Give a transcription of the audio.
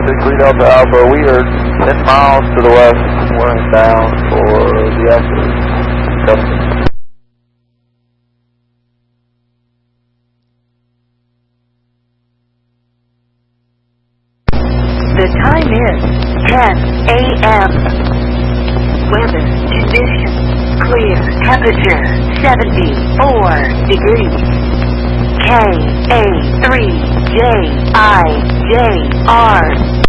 3 Delta Alpha. We are 10 miles to the west. We're down for the exit. The time is 10 a.m. Weather conditions clear. Temperature 74 degrees. KA3JIJR